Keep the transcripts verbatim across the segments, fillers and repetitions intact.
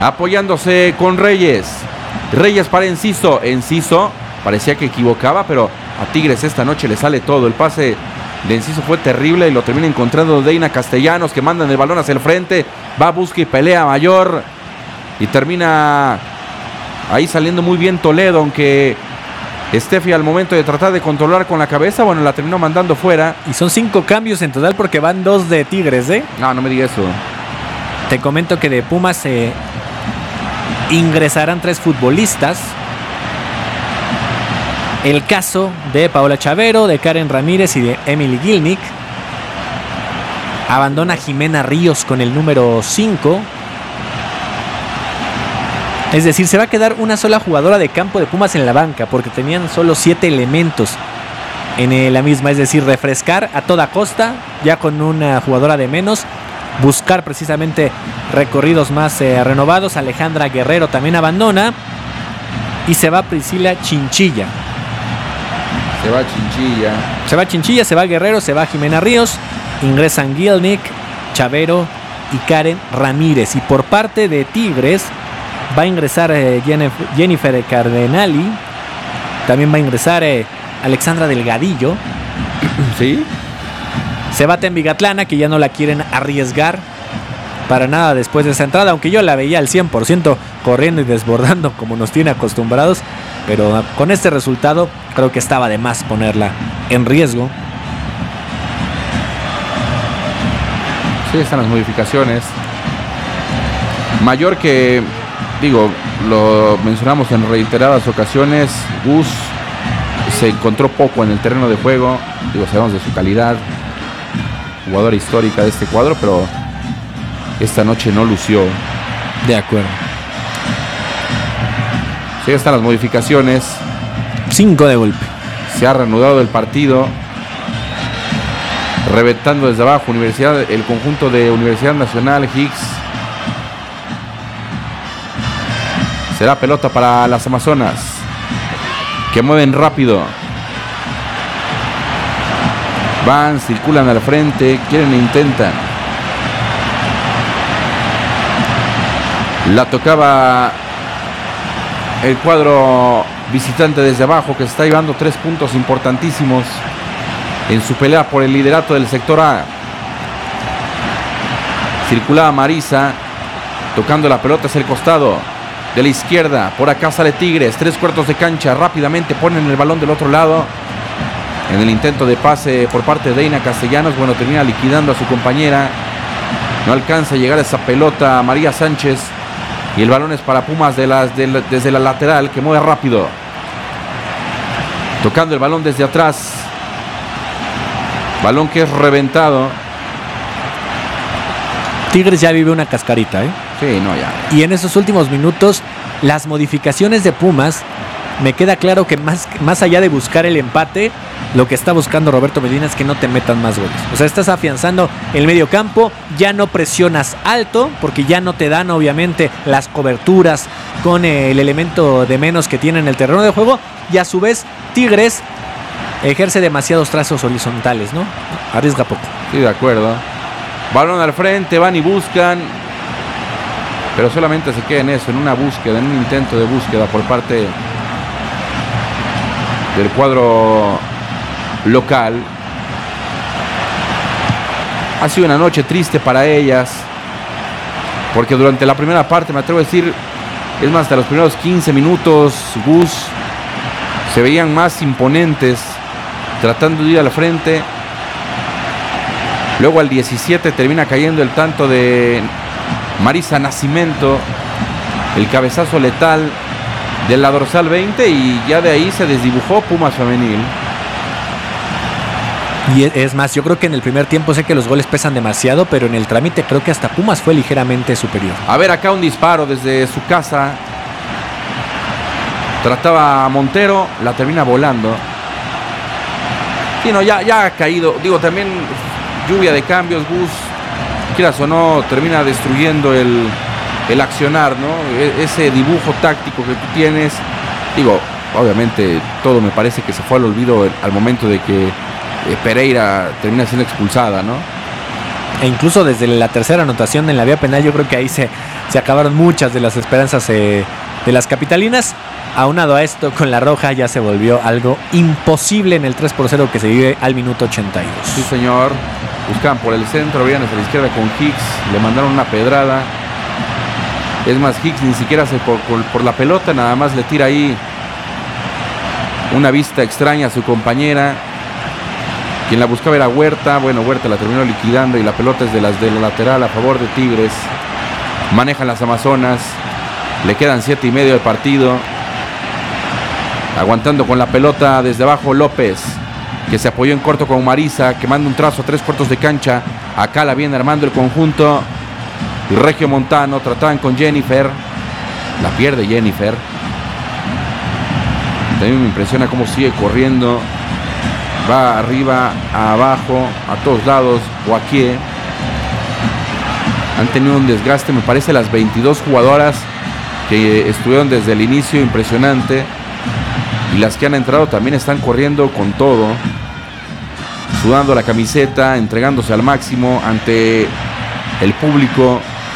apoyándose con Reyes. Reyes para Enciso. Enciso parecía que equivocaba, pero a Tigres esta noche le sale todo. El pase de Enciso fue terrible y lo termina encontrando Deina Castellanos, que mandan el balón hacia el frente. Va, busca y pelea Mayor. Y termina ahí saliendo muy bien Toledo, aunque Estefi al momento de tratar de controlar con la cabeza, bueno, la terminó mandando fuera. Y son cinco cambios en total porque van dos de Tigres, ¿eh? No, no me digas eso. Te comento que de Pumas eh, ingresarán tres futbolistas. El caso de Paola Chavero, de Karen Ramírez y de Emily Gilnick. Abandona Jimena Ríos con el número cinco. Es decir, se va a quedar una sola jugadora de campo de Pumas en la banca, porque tenían solo siete elementos en la misma. Es decir, refrescar a toda costa, ya con una jugadora de menos. Buscar precisamente recorridos más eh, renovados. Alejandra Guerrero también abandona. Y se va Priscila Chinchilla. Se va Chinchilla. Se va Chinchilla, se va Guerrero, se va Jimena Ríos. Ingresan Gilnick, Chavero y Karen Ramírez. Y por parte de Tigres va a ingresar eh, Jennifer Cardenali. También va a ingresar eh, Alexandra Delgadillo. ¿Sí? Se va Tembi Gatlana, que ya no la quieren arriesgar para nada después de esa entrada, aunque yo la veía al cien por ciento corriendo y desbordando como nos tiene acostumbrados, pero con este resultado creo que estaba de más ponerla en riesgo. Sí, están las modificaciones. Mayor que, digo, lo mencionamos en reiteradas ocasiones, Gus se encontró poco en el terreno de juego, digo, sabemos de su calidad, jugadora histórica de este cuadro, pero esta noche no lució. De acuerdo. Sí, están las modificaciones. Cinco de golpe. Se ha reanudado el partido. Reventando desde abajo Universidad, el conjunto de Universidad Nacional, Higgs. Será pelota para las Amazonas, que mueven rápido. Van, circulan al frente, quieren e intentan. La tocaba el cuadro visitante desde abajo, que se está llevando tres puntos importantísimos en su pelea por el liderato del sector A. Circulaba Marisa, tocando la pelota hacia el costado de la izquierda. Por acá sale Tigres, tres cuartos de cancha. Rápidamente ponen el balón del otro lado. En el intento de pase por parte de Deina Castellanos, bueno, termina liquidando a su compañera. No alcanza a llegar a esa pelota a María Sánchez. Y el balón es para Pumas de las, de la, desde la lateral, que mueve rápido. Tocando el balón desde atrás. Balón que es reventado. Tigres ya vive una cascarita, ¿eh? Sí, no, ya. Y en esos últimos minutos, las modificaciones de Pumas, me queda claro que más, más allá de buscar el empate, lo que está buscando Roberto Medina es que no te metan más goles. O sea, estás afianzando el medio campo, ya no presionas alto, porque ya no te dan obviamente las coberturas con el elemento de menos que tiene en el terreno de juego, y a su vez Tigres ejerce demasiados trazos horizontales, ¿no? Arriesga poco. Sí, de acuerdo. Balón al frente, van y buscan, pero solamente se queda en eso, en una búsqueda, en un intento de búsqueda por parte del cuadro local. Ha sido una noche triste para ellas, porque durante la primera parte, me atrevo a decir, es más, hasta los primeros quince minutos, Gus se veían más imponentes, tratando de ir al frente. Luego al diecisiete termina cayendo el tanto de Marisa Nascimento, el cabezazo letal de la dorsal veinte, y ya de ahí se desdibujó Pumas femenil. Y es más, yo creo que en el primer tiempo sé que los goles pesan demasiado, pero en el trámite creo que hasta Pumas fue ligeramente superior. A ver, acá un disparo desde su casa. Trataba a Montero, la termina volando. Sí, no, ya, ya ha caído. Digo, también lluvia de cambios, Gus, quieras o no, termina destruyendo el, el accionar, ¿no? E- ese dibujo táctico que tú tienes. Digo, obviamente todo me parece que se fue al olvido al momento de que eh, Pereira termina siendo expulsada, ¿no? E incluso desde la tercera anotación en la vía penal, yo creo que ahí se, se acabaron muchas de las esperanzas eh, de las capitalinas. Aunado a esto, con la roja ya se volvió algo imposible en el tres por cero que se vive al minuto ochenta y dos. Sí, señor. Buscaban por el centro, veían hacia la izquierda con Hicks, le mandaron una pedrada. Es más, Hicks ni siquiera se por, por, por la pelota, nada más le tira ahí una vista extraña a su compañera. Quien la buscaba era Huerta. Bueno, Huerta la terminó liquidando y la pelota es de las de la lateral a favor de Tigres. Manejan las Amazonas. Le quedan siete y medio del partido. Aguantando con la pelota desde abajo López, que se apoyó en corto con Marisa, que manda un trazo a tres cuartos de cancha. Acá la viene armando el conjunto regiomontano. Trataban con Jennifer. La pierde Jennifer. También me impresiona cómo sigue corriendo. Va arriba, abajo, a todos lados. Guaquié. Han tenido un desgaste, me parece, las veintidós jugadoras que estuvieron desde el inicio, impresionante. Y las que han entrado también están corriendo con todo, sudando la camiseta, entregándose al máximo ante el público.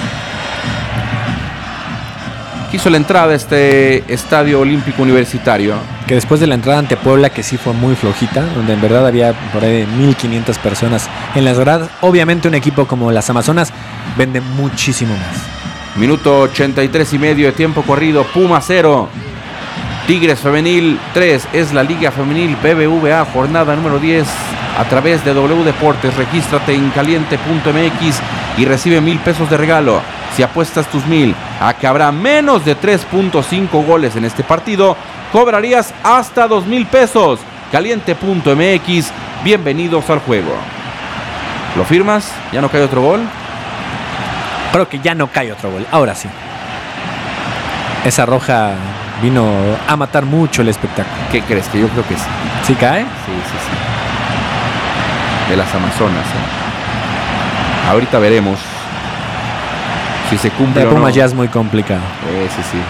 Hizo la entrada a este Estadio Olímpico Universitario. Que después de la entrada ante Puebla, que sí fue muy flojita, donde en verdad había por ahí de mil quinientas personas en las gradas. Obviamente un equipo como las Amazonas vende muchísimo más. Minuto ochenta y tres y medio de tiempo corrido. Puma cero, Tigres Femenil tres. Es la Liga Femenil B B V A, jornada número diez. A través de W Deportes, regístrate en caliente punto m x y recibe mil pesos de regalo. Si apuestas tus mil a que habrá menos de tres punto cinco goles en este partido, cobrarías hasta dos mil pesos. caliente punto m x, bienvenidos al juego. ¿Lo firmas? ¿Ya no cae otro gol? Creo que ya no cae otro gol, ahora sí. Esa roja vino a matar mucho el espectáculo. ¿Qué crees? Que yo creo que sí. ¿Sí cae? Sí, sí, sí. De las Amazonas, ¿eh? Ahorita veremos si se cumple de o Pumas no. ya es muy complicado. Eh, sí, sí.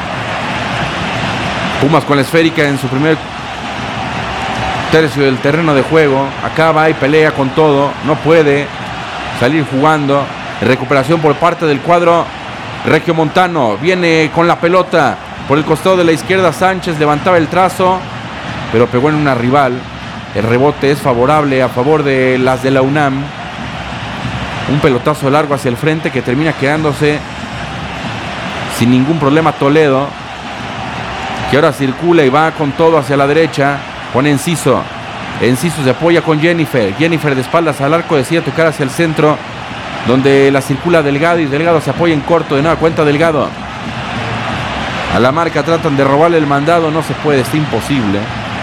Pumas con la esférica en su primer tercio del terreno de juego. Acá va y pelea con todo. No puede salir jugando. Recuperación por parte del cuadro regiomontano. Viene con la pelota por el costado de la izquierda. Sánchez levantaba el trazo, pero pegó en una rival. El rebote es favorable a favor de las de la UNAM. Un pelotazo largo hacia el frente que termina quedándose sin ningún problema Toledo, que ahora circula y va con todo hacia la derecha con Enciso. Enciso se apoya con Jennifer. Jennifer de espaldas al arco decide tocar hacia el centro, donde la circula Delgado y Delgado se apoya en corto. De nueva cuenta Delgado. A la marca tratan de robarle el mandado. No se puede, está imposible.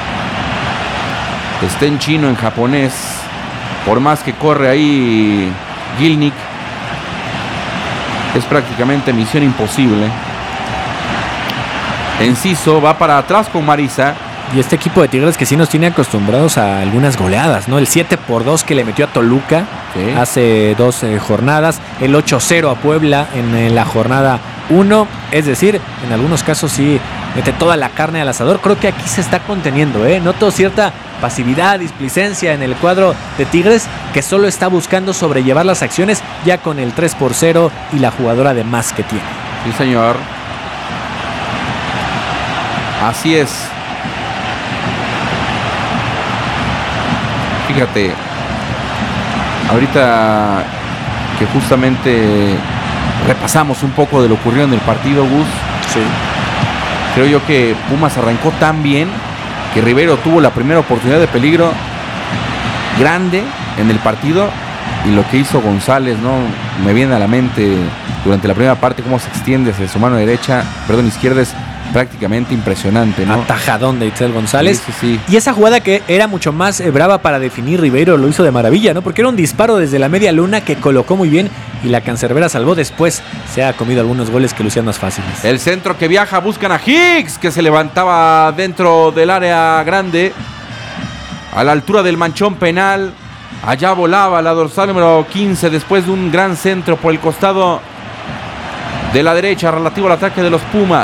Está en chino, en japonés. Por más que corre ahí Gilnick, es prácticamente misión imposible. Enciso va para atrás con Marisa. Y este equipo de Tigres que sí nos tiene acostumbrados a algunas goleadas, ¿no? El siete por dos que le metió a Toluca, sí, hace dos eh, jornadas. El ocho cero a Puebla en, en la jornada uno. Es decir, en algunos casos sí mete toda la carne al asador. Creo que aquí se está conteniendo, ¿eh? Noto cierta pasividad, displicencia en el cuadro de Tigres, que solo está buscando sobrellevar las acciones ya con el tres por cero y la jugadora de más que tiene. Sí, señor. Así es. Fíjate, ahorita que justamente repasamos un poco de lo ocurrido en el partido, Gus. Sí. Creo yo que Pumas arrancó tan bien que Rivero tuvo la primera oportunidad de peligro grande en el partido, y lo que hizo González, ¿no? Me viene a la mente durante la primera parte cómo se extiende hacia su mano derecha, perdón, izquierda, es prácticamente impresionante, ¿no? Atajadón de Itzel González. Sí, sí, sí. Y esa jugada que era mucho más eh, brava para definir, Ribeiro lo hizo de maravilla, ¿no? Porque era un disparo desde la media luna que colocó muy bien y la cancerbera salvó. Después se ha comido algunos goles que lucían más fáciles. El centro que viaja, buscan a Hicks, que se levantaba dentro del área grande, a la altura del manchón penal. Allá volaba la dorsal número quince después de un gran centro por el costado de la derecha relativo al ataque de los Pumas.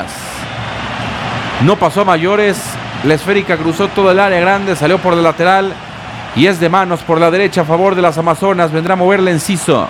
No pasó a mayores. La esférica cruzó todo el área grande, salió por el lateral. Y es de manos por la derecha a favor de las Amazonas. Vendrá a moverle Enciso.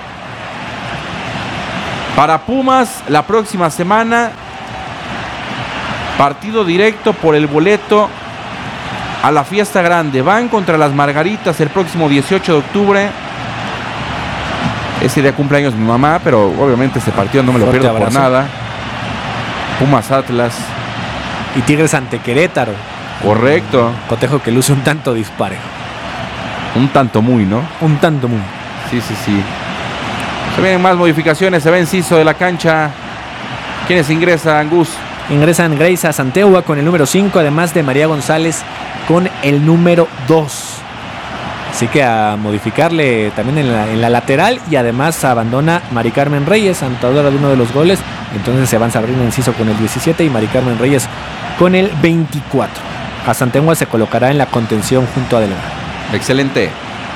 Para Pumas, la próxima semana, partido directo por el boleto a la fiesta grande. Van contra las Margaritas el próximo dieciocho de octubre. Ese día cumpleaños mi mamá, pero obviamente este partido no me lo Fuerte pierdo por abrazo. nada. Pumas Atlas. Y Tigres ante Querétaro. Correcto. Cotejo que luce un tanto disparejo. Un tanto muy, ¿no? Un tanto muy. Sí, sí, sí. Se vienen más modificaciones. Se ve Enciso de la cancha. ¿Quiénes ingresan, Gus? Ingresan Grace a Santegua con el número cinco, además de María González con el número dos. Así que a modificarle también en la, en la lateral, y además abandona Mari Carmen Reyes, anotadora de uno de los goles. Entonces se van Sabrina Enciso con el diecisiete y Mari Carmen Reyes con el veinticuatro. A Santegua se colocará en la contención junto a Delgado. Excelente.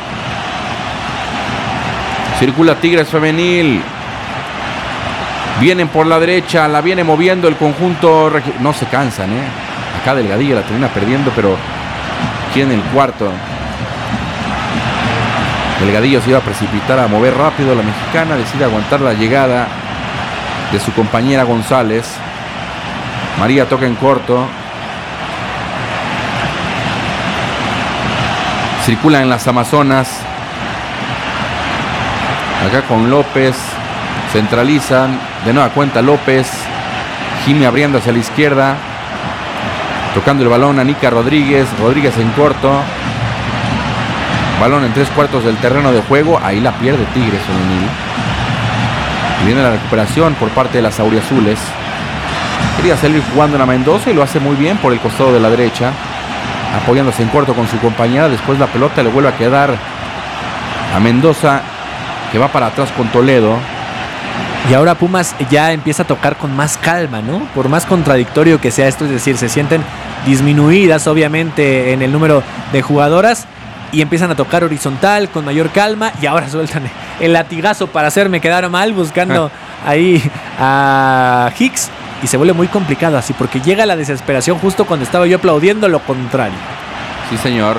Circula Tigres femenil. Vienen por la derecha, la viene moviendo el conjunto. regi- No se cansan, ¿eh? Acá Delgadillo la termina perdiendo, pero aquí en el cuarto. Delgadillo se iba a precipitar a mover rápido. La mexicana decide aguantar la llegada de su compañera González. María toca en corto. Circula en las Amazonas. Acá con López. Centralizan. De nueva cuenta López. Jimmy abriendo hacia la izquierda. Tocando el balón a Nica Rodríguez. Rodríguez en corto. Balón en tres cuartos del terreno de juego. Ahí la pierde Tigres femenil. Y viene la recuperación por parte de las auriazules. Quería salir jugando en la Mendoza y lo hace muy bien por el costado de la derecha. Apoyándose en corto con su compañera. Después la pelota le vuelve a quedar a Mendoza, que va para atrás con Toledo. Y ahora Pumas ya empieza a tocar con más calma, ¿no? Por más contradictorio que sea esto, es decir, se sienten disminuidas obviamente en el número de jugadoras y empiezan a tocar horizontal con mayor calma, y ahora sueltan el latigazo para hacerme quedar mal, buscando ahí a Hicks, y se vuelve muy complicado así, porque llega la desesperación justo cuando estaba yo aplaudiendo lo contrario. Sí, señor.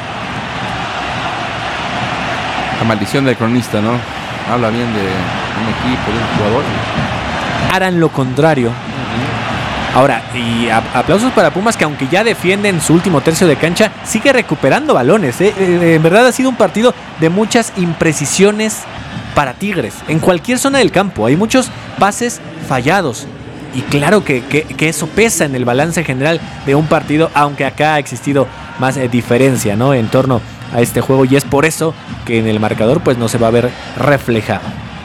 La maldición del cronista, ¿no? Habla bien de un equipo, de un jugador. Harán lo contrario. Ahora, y a- aplausos para Pumas, que aunque ya defienden su último tercio de cancha, sigue recuperando balones, ¿eh? Eh, en verdad ha sido un partido de muchas imprecisiones para Tigres. En cualquier zona del campo hay muchos pases fallados. Y claro que, que, que eso pesa en el balance general de un partido, aunque acá ha existido más eh, diferencia, ¿no? En torno a este juego, y es por eso que en el marcador pues no se va a ver reflejado.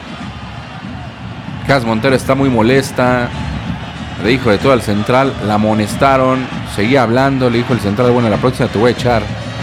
Cas Montero está muy molesta. Le dijo de todo al central, la amonestaron, seguía hablando, le dijo el central, bueno, la próxima te voy a echar.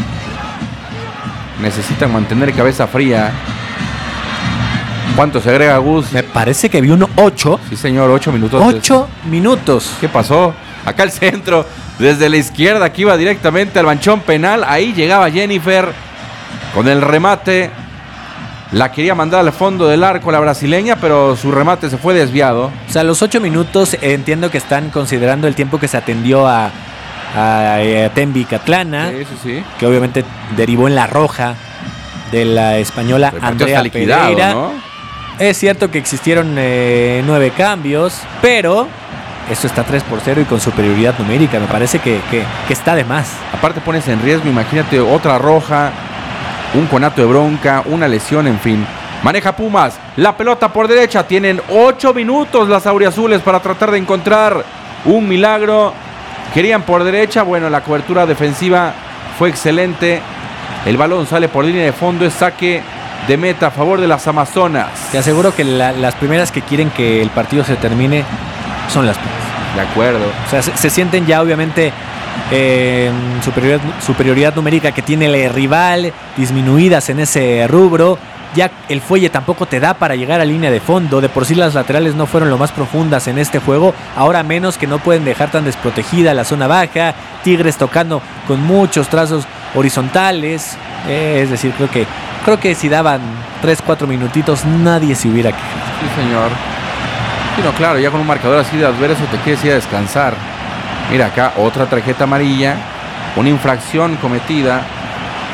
Necesitan mantener cabeza fría. ¿Cuánto se agrega, Gus? Me parece que vi uno ocho. Sí, señor, ocho minutos. Ocho minutos. ¿Qué pasó? Acá el centro, desde la izquierda, que iba directamente al manchón penal. Ahí llegaba Jennifer con el remate. La quería mandar al fondo del arco la brasileña, pero su remate se fue desviado. O sea, los ocho minutos entiendo que están considerando el tiempo que se atendió a, a, a Tembi Catlana, Sí, sí, sí. que obviamente derivó en la roja de la española El partido Andrea está liquidado, Pereira. ¿no? Es cierto que existieron eh, nueve cambios, pero esto está tres por cero y con superioridad numérica. Me parece que, que, que está de más. Aparte pones en riesgo, imagínate, otra roja, un conato de bronca, una lesión, en fin. Maneja Pumas, la pelota por derecha. Tienen ocho minutos las auriazules para tratar de encontrar un milagro. Querían por derecha, bueno, la cobertura defensiva fue excelente. El balón sale por línea de fondo, es saque de meta a favor de las Amazonas. Te aseguro que la- las primeras que quieren que el partido se termine son las Pumas. De acuerdo. O sea, se, se sienten ya obviamente eh, superioridad, superioridad numérica que tiene el rival, disminuidas en ese rubro. Ya el fuelle tampoco te da para llegar a línea de fondo. De por sí las laterales no fueron lo más profundas en este juego. Ahora menos, que no pueden dejar tan desprotegida la zona baja. Tigres tocando con muchos trazos horizontales. Eh, es decir, creo que creo que si daban tres cuatro minutitos nadie se hubiera quejado. Sí, señor. Sí, no, claro, ya con un marcador así de adverso te quieres ir a descansar. Mira acá, otra tarjeta amarilla. Una infracción cometida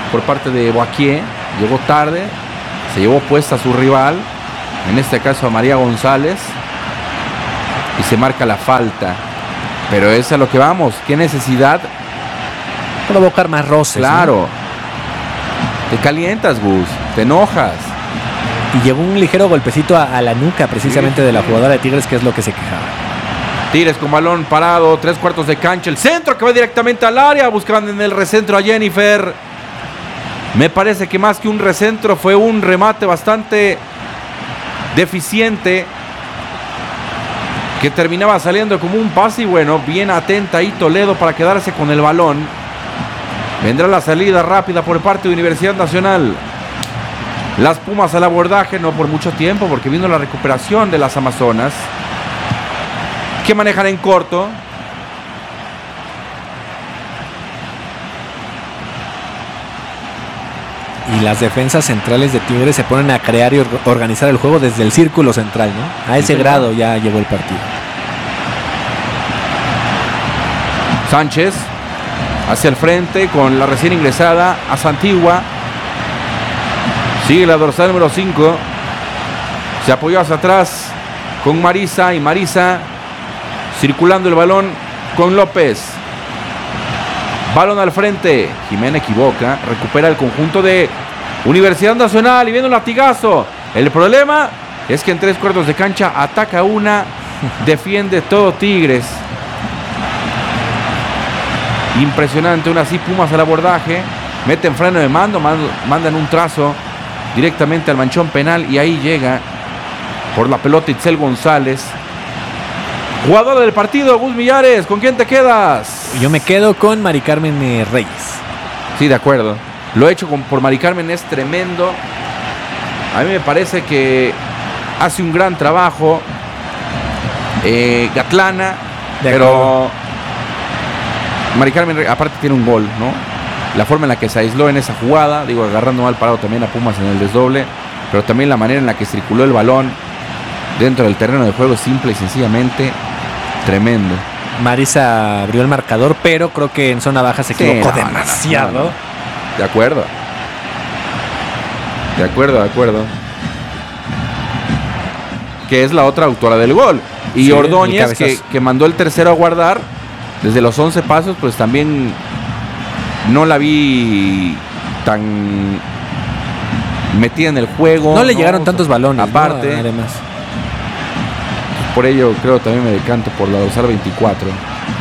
por parte de Boaquier. Llegó tarde, se llevó puesta a su rival, en este caso a María González, y se marca la falta. Pero es a lo que vamos. ¿Qué necesidad? Provocar más roces. Claro. ¿No? Te calientas, Gus. Te enojas. Y llegó un ligero golpecito a, a la nuca precisamente sí. de la jugadora de Tigres, que es lo que se quejaba. Tigres con balón parado, tres cuartos de cancha. El centro que va directamente al área. Buscando en el recentro a Jennifer. Me parece que más que un recentro fue un remate bastante deficiente, que terminaba saliendo como un pase. Y bueno, bien atenta ahí Toledo para quedarse con el balón. Vendrá la salida rápida por parte de Universidad Nacional. Las Pumas al abordaje, no por mucho tiempo, porque vino la recuperación de las Amazonas, que manejan en corto. Y las defensas centrales de Tigres se ponen a crear y organizar el juego desde el círculo central, ¿no? A ese sí, grado ya llegó el partido. Sánchez hacia el frente con la recién ingresada a Santigua. Sigue la dorsal número cinco. Se apoyó hacia atrás con Marisa, y Marisa circulando el balón con López. Balón al frente. Jimena equivoca. Recupera el conjunto de Universidad Nacional y viene un latigazo. El problema es que en tres cuartos de cancha ataca una, defiende todo Tigres. Impresionante. Aún así, Pumas al abordaje. Meten freno de mando, mandan un trazo directamente al manchón penal, y ahí llega por la pelota Itzel González. Jugador del partido, Gus Millares, ¿con quién te quedas? Yo me quedo con Mari Carmen Reyes. Sí, de acuerdo. Lo hecho con, por Mari Carmen es tremendo. A mí me parece que hace un gran trabajo eh, Gatlana, de pero Mari Carmen aparte tiene un gol, ¿no? La forma en la que se aisló en esa jugada, digo, agarrando mal parado también a Pumas en el desdoble, pero también la manera en la que circuló el balón dentro del terreno de juego, simple y sencillamente tremendo. Marisa abrió el marcador, pero creo que en zona baja se equivocó sí, no, demasiado. No, no, no. De acuerdo. De acuerdo, de acuerdo. Que es la otra autora del gol. Y sí, Ordóñez, que, que mandó el tercero a guardar desde los once pasos, pues también no la vi tan metida en el juego. No le ¿no? llegaron tantos balones. Aparte, ¿no? Además. Por ello creo también me decanto por la dorsal veinticuatro.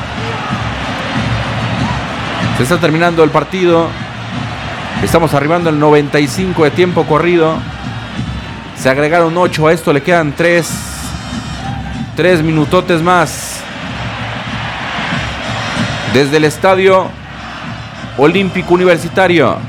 Se está terminando el partido. Estamos arribando al noventa y cinco de tiempo corrido. Se agregaron ocho a esto, le quedan tres. Tres minutotes más. Desde el Estadio Olímpico Universitario.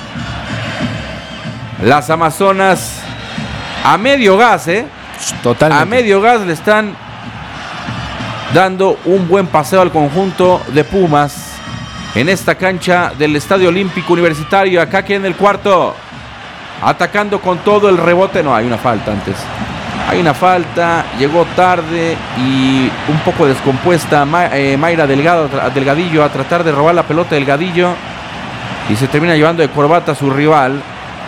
Las Amazonas a medio gas, ¿eh? Totalmente. A medio gas le están dando un buen paseo al conjunto de Pumas en esta cancha del Estadio Olímpico Universitario. Acá que en el cuarto, atacando con todo el rebote. No, hay una falta antes. Hay una falta, llegó tarde y un poco descompuesta Ma, eh, Mayra Delgado, Delgadillo a tratar de robar la pelota Delgadillo, y se termina llevando de corbata a su rival.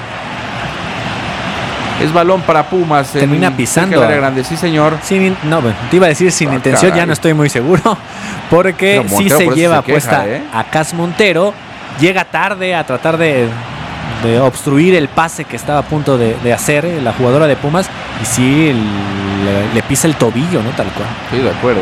Es balón para Pumas. Termina en, pisando. En grande. Sí, señor. Sin, no, te iba a decir sin ah, intención, caray. Ya no estoy muy seguro. Porque Montero, sí se lleva se queja, puesta ¿eh? a Cas Montero. Llega tarde a tratar de, de obstruir el pase que estaba a punto de, de hacer la jugadora de Pumas. Y sí, el, le, le pisa el tobillo, ¿no? Tal cual. Sí, de acuerdo.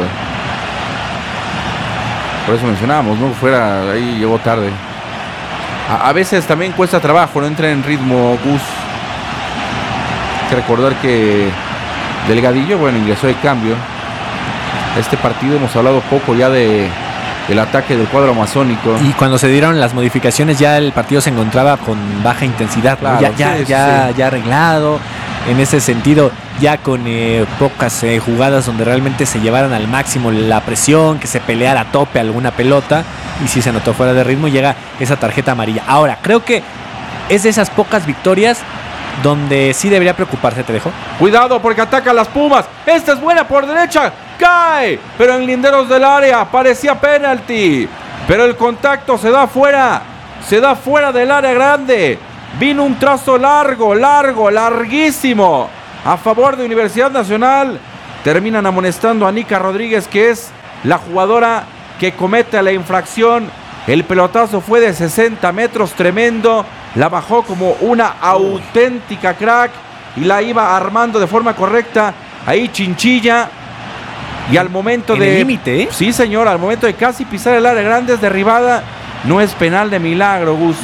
Por eso mencionábamos, ¿no? Fuera, ahí llegó tarde. A, a veces también cuesta trabajo, no entra en ritmo, Gus. Recordar que Delgadillo, bueno, ingresó de cambio. Este partido hemos hablado poco ya de el ataque del cuadro amazónico. Y cuando se dieron las modificaciones ya el partido se encontraba con baja intensidad, claro, ya, ya, sí, ya, sí. ya arreglado. En ese sentido, ya con eh, pocas eh, jugadas donde realmente se llevaran al máximo la presión, que se peleara a tope alguna pelota, y si se notó fuera de ritmo, llega esa tarjeta amarilla. Ahora, creo que es de esas pocas victorias donde sí debería preocuparse, te dejo. Cuidado porque ataca a las Pumas. Esta es buena por derecha. Cae, pero en linderos del área. Parecía penalti, pero el contacto se da fuera se da fuera del área grande. Vino un trazo largo, largo, larguísimo a favor de Universidad Nacional. Terminan amonestando a Nica Rodríguez, que es la jugadora que comete la infracción. El pelotazo fue de sesenta metros, tremendo. La bajó como una auténtica crack y la iba armando de forma correcta. Ahí Chinchilla. Y al momento en de... el límite, ¿eh? Sí, señor, al momento de casi pisar el área grande, es derribada. No es penal de milagro, Gus.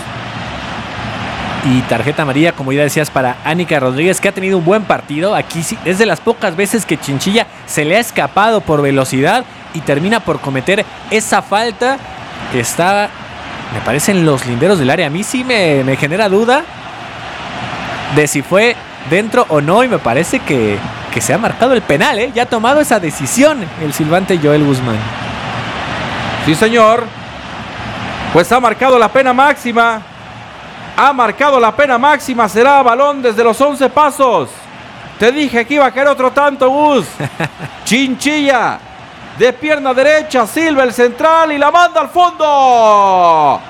Y tarjeta amarilla, como ya decías, para Anica Rodríguez, que ha tenido un buen partido. Aquí sí, es de las pocas veces que Chinchilla se le ha escapado por velocidad y termina por cometer esa falta que está, me parece, en los linderos del área. A mí sí me, me genera duda de si fue dentro o no, y me parece que, que se ha marcado el penal, ¿eh? Ya ha tomado esa decisión el silbante Joel Guzmán. Sí, señor. Pues ha marcado la pena máxima. Ha marcado la pena máxima. Será balón desde los once pasos. Te dije que iba a caer otro tanto, Gus. Chinchilla. De pierna derecha. Silva el central y la manda al fondo.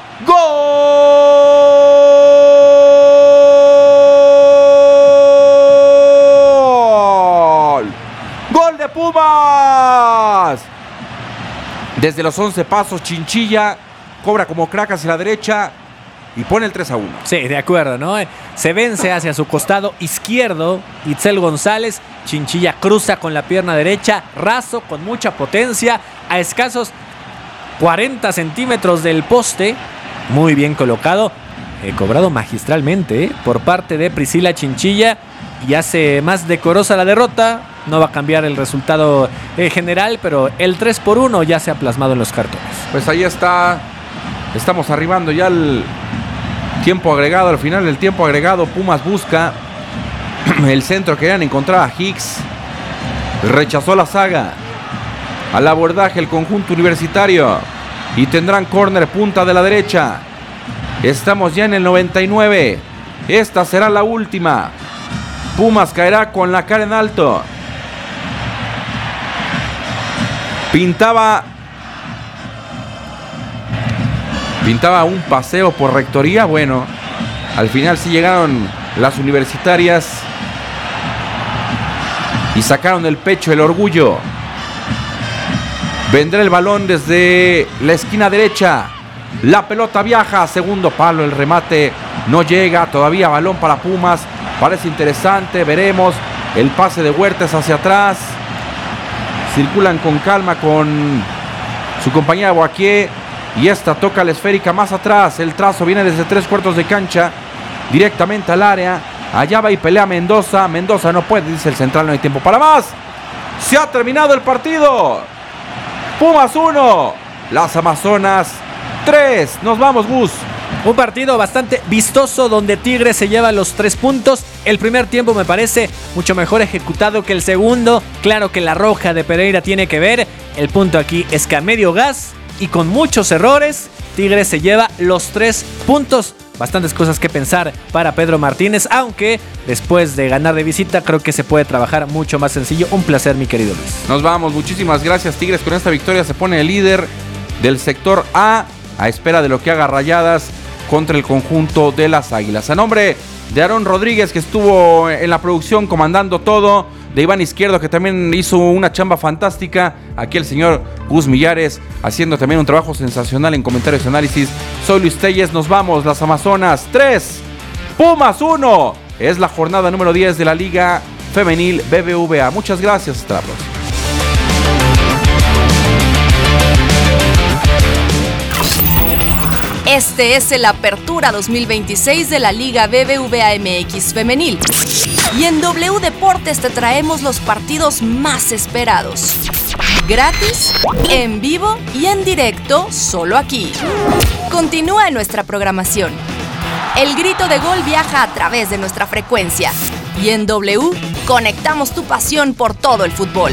¡Gol! ¡Gol de Pumas! Desde los once pasos, Chinchilla cobra como crack hacia la derecha y pone el tres a uno. Sí, de acuerdo, ¿no? Se vence hacia su costado izquierdo Itzel González. Chinchilla cruza con la pierna derecha, raso, con mucha potencia, a escasos cuarenta centímetros del poste. Muy bien colocado, eh, cobrado magistralmente eh, por parte de Priscila Chinchilla, y hace más decorosa la derrota. No va a cambiar el resultado eh, general, pero el tres por uno ya se ha plasmado en los cartones. Pues ahí está. Estamos arribando ya al tiempo agregado. Al final del tiempo agregado, Pumas busca el centro. Querían encontrar a Hicks. Rechazó la saga. Al abordaje el conjunto universitario. Y tendrán córner, punta de la derecha. Estamos ya en el noventa y nueve. Esta será la última. Pumas caerá con la cara en alto. Pintaba Pintaba un paseo por rectoría. Bueno, al final sí llegaron las universitarias y sacaron del pecho el orgullo. Vendrá el balón desde la esquina derecha. La pelota viaja a segundo palo. El remate no llega. Todavía balón para Pumas. Parece interesante. Veremos. El pase de Huertas hacia atrás. Circulan con calma con su compañera Boaquier. Y esta toca la esférica más atrás. El trazo viene desde tres cuartos de cancha. Directamente al área. Allá va y pelea Mendoza. Mendoza no puede, dice el central. No hay tiempo para más. Se ha terminado el partido. Pumas uno. Las Amazonas tres. Nos vamos, Gus. Un partido bastante vistoso donde Tigres se lleva los tres puntos. El primer tiempo me parece mucho mejor ejecutado que el segundo. Claro que la roja de Pereira tiene que ver. El punto aquí es que a medio gas y con muchos errores, Tigres se lleva los tres puntos. Bastantes cosas que pensar para Pedro Martínez, aunque después de ganar de visita creo que se puede trabajar mucho más sencillo. Un placer, mi querido Luis. Nos vamos, muchísimas gracias. Tigres con esta victoria se pone el líder del sector A, a espera de lo que haga Rayadas contra el conjunto de las Águilas. A nombre de Aarón Rodríguez, que estuvo en la producción comandando todo, de Iván Izquierdo, que también hizo una chamba fantástica, aquí el señor Gus Millares haciendo también un trabajo sensacional en comentarios y análisis. Soy Luis Telles, nos vamos. Las Amazonas tres, Pumas uno. Es la jornada número diez de la Liga Femenil B B V A. Muchas gracias, hasta la próxima. Este es el Apertura dos mil veintiséis de la Liga B B V A M X Femenil. Y en W Deportes te traemos los partidos más esperados. Gratis, en vivo y en directo, solo aquí. Continúa en nuestra programación. El grito de gol viaja a través de nuestra frecuencia. Y en W, conectamos tu pasión por todo el fútbol.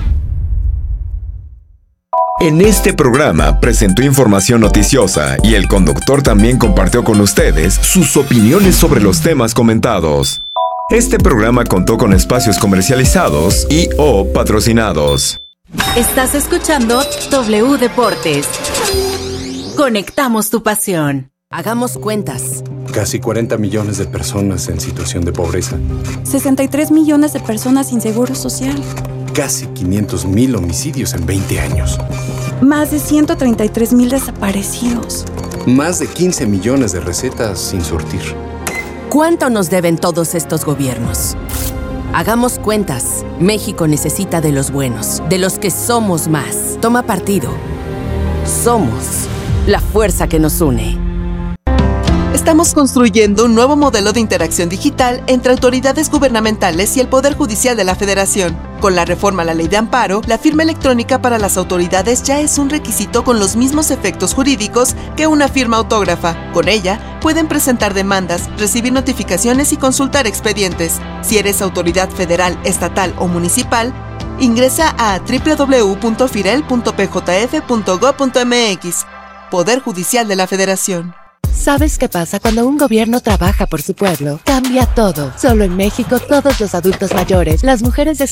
En este programa presentó información noticiosa y el conductor también compartió con ustedes sus opiniones sobre los temas comentados. Este programa contó con espacios comercializados y o patrocinados. Estás escuchando W Deportes. Conectamos tu pasión. Hagamos cuentas. Casi cuarenta millones de personas en situación de pobreza. sesenta y tres millones de personas sin seguro social. Casi quinientos mil homicidios en veinte años. Más de ciento treinta y tres mil desaparecidos. Más de quince millones de recetas sin surtir. ¿Cuánto nos deben todos estos gobiernos? Hagamos cuentas. México necesita de los buenos, de los que somos más. Toma partido. Somos la fuerza que nos une. Estamos construyendo un nuevo modelo de interacción digital entre autoridades gubernamentales y el Poder Judicial de la Federación. Con la reforma a la Ley de Amparo, la firma electrónica para las autoridades ya es un requisito con los mismos efectos jurídicos que una firma autógrafa. Con ella, pueden presentar demandas, recibir notificaciones y consultar expedientes. Si eres autoridad federal, estatal o municipal, ingresa a doble u doble u doble u punto firel punto p j f punto gob punto m x. Poder Judicial de la Federación. ¿Sabes qué pasa cuando un gobierno trabaja por su pueblo? Cambia todo. Solo en México, todos los adultos mayores, las mujeres de